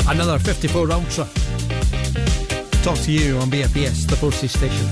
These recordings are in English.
Another 54 Ultra. Talk to you on BFBS, the Forces station.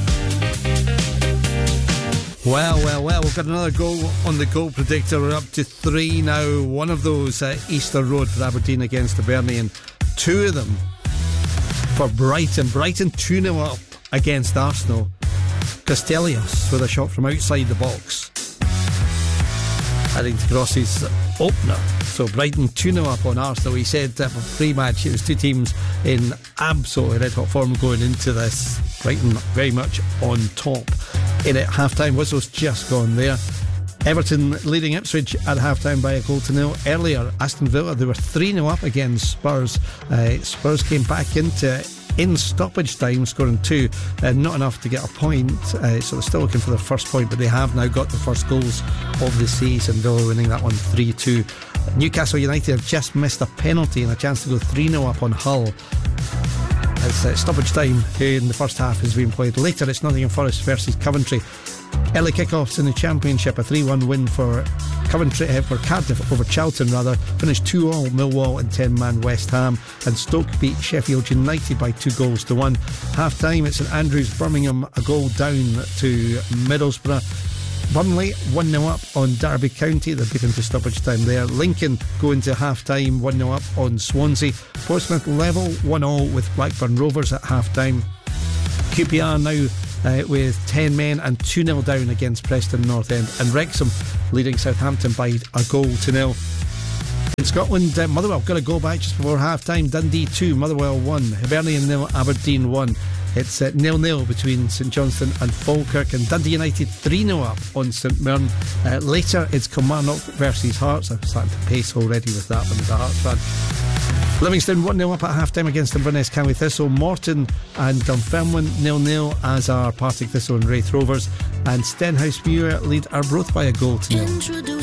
Well, we've got another goal on the goal predictor. We're up to 3 now. One of those at Easter Road for Aberdeen against Hibernian. 2 of them for Brighton. Brighton 2-0 up against Arsenal. Castellios with a shot from outside the box, adding to Gross's opener. So Brighton 2-0 up on Arsenal. He said for pre-match it was 2 teams in absolutely red hot form going into this. Brighton very much on top. In at half-time, whistle's just gone there. Everton leading Ipswich at half-time by 1-0. Earlier, Aston Villa, they were 3-0 up against Spurs. Spurs came back in stoppage time, scoring 2. Not enough to get a point, so they're still looking for their first point, but they have now got the first goals of the season. Villa winning that one 3-2. Newcastle United have just missed a penalty and a chance to go 3-0 up on Hull. As stoppage time in the first half has been played. Later it's Nottingham Forest versus Coventry. Early kickoffs in the Championship, a 3-1 win for Coventry, for Cardiff over Charlton rather. Finished 2-2 Millwall and 10-man West Ham, and Stoke beat Sheffield United by 2-1. Half time at St Andrews, Birmingham a goal down to Middlesbrough. Burnley 1-0 up on Derby County. They're beaten to stoppage time there. Lincoln going to half time 1-0 up on Swansea. Portsmouth level 1-0 with Blackburn Rovers at half time. QPR now with 10 men and 2-0 down against Preston North End, and Wrexham leading Southampton by 1-0. In Scotland, Motherwell got a goal back just before half time. Dundee 2, Motherwell 1, Hibernian 0, Aberdeen 1. It's 0-0 between St Johnstone and Falkirk, and Dundee United 3-0 up on St Mirren. Later it's Kilmarnock versus Hearts. I'm starting to pace already with that one as a Hearts fan. Livingston 1-0 up at half time against Inverness County Thistle. Morton and Dunfermline 0-0, as are Partick Thistle and Raith Rovers. And Stenhousemuir lead Arbroath by 1-0.